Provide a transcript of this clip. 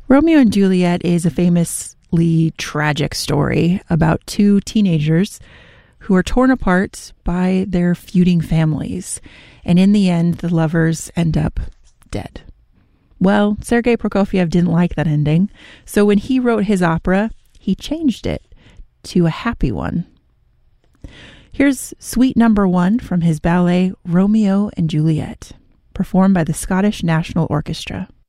Romeo and Juliet is a famously tragic story about two teenagers who are torn apart by their feuding families. And in the end, the lovers end up dead. Well, Sergei Prokofiev didn't like that ending, so when he wrote his opera, he changed it to a happy one. Here's Suite Number 1 from his ballet Romeo and Juliet, performed by the Scottish National Orchestra.